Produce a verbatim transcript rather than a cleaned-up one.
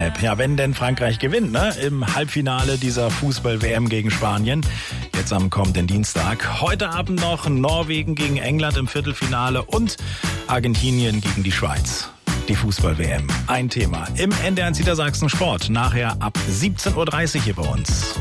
App. Ja, wenn denn Frankreich gewinnt, ne? Im Halbfinale dieser Fußball-W M gegen Spanien. Jetzt am kommenden Dienstag. Heute Abend noch Norwegen gegen England im Viertelfinale und Argentinien gegen die Schweiz. Die Fußball-W M. Ein Thema im N D R eins Niedersachsen Sport. Nachher ab siebzehn Uhr dreißig hier bei uns.